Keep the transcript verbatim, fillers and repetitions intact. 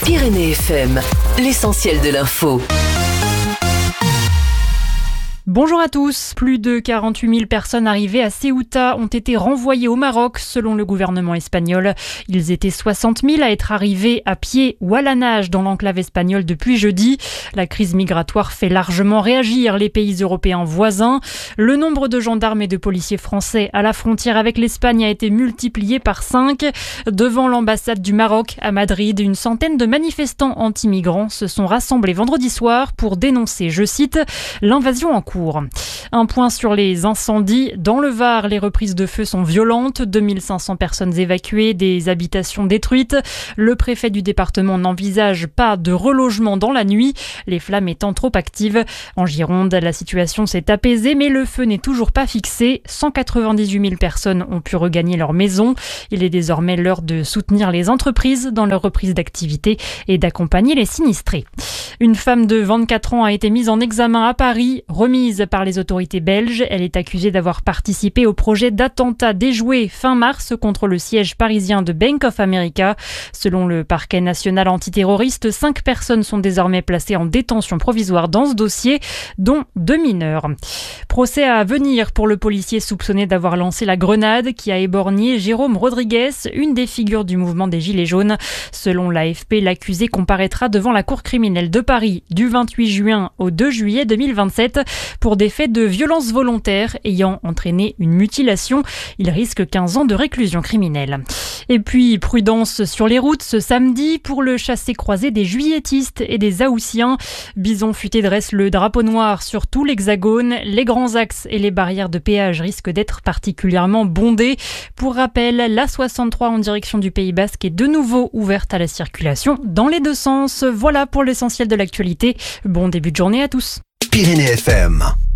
Pyrénées F M, l'essentiel de l'info. Bonjour à tous. Plus de quarante-huit mille personnes arrivées à Ceuta ont été renvoyées au Maroc selon le gouvernement espagnol. Ils étaient soixante mille à être arrivés à pied ou à la nage dans l'enclave espagnole depuis jeudi. La crise migratoire fait largement réagir les pays européens voisins. Le nombre de gendarmes et de policiers français à la frontière avec l'Espagne a été multiplié par cinq. Devant l'ambassade du Maroc à Madrid, une centaine de manifestants anti-migrants se sont rassemblés vendredi soir pour dénoncer, je cite, l'invasion en cours. Un point sur les incendies. Dans le Var, les reprises de feu sont violentes. deux mille cinq cents personnes évacuées, des habitations détruites. Le préfet du département n'envisage pas de relogement dans la nuit, les flammes étant trop actives. En Gironde, la situation s'est apaisée, mais le feu n'est toujours pas fixé. cent quatre-vingt-dix-huit mille personnes ont pu regagner leur maison. Il est désormais l'heure de soutenir les entreprises dans leur reprise d'activité et d'accompagner les sinistrés. Une femme de vingt-quatre ans a été mise en examen à Paris, remise par les autorités belges. Elle est accusée d'avoir participé au projet d'attentat déjoué fin mars contre le siège parisien de Bank of America. Selon le parquet national antiterroriste, cinq personnes sont désormais placées en détention provisoire dans ce dossier, dont deux mineurs. Procès à venir pour le policier soupçonné d'avoir lancé la grenade qui a éborgné Jérôme Rodriguez, une des figures du mouvement des Gilets jaunes. Selon l'A F P, l'accusé comparaîtra devant la cour criminelle de Paris du vingt-huit juin au deux juillet deux mille vingt-sept pour des faits de violence volontaire ayant entraîné une mutilation. Il risque quinze ans de réclusion criminelle. Et puis, prudence sur les routes ce samedi pour le chassé-croisé des juilletistes et des Haussiens. Bison Futé dresse le drapeau noir sur tout l'hexagone. Les grands axes et les barrières de péage risquent d'être particulièrement bondés. Pour rappel, l'A soixante-trois en direction du Pays Basque est de nouveau ouverte à la circulation dans les deux sens. Voilà pour l'essentiel de l'actualité. Bon début de journée à tous. Pyrénées F M.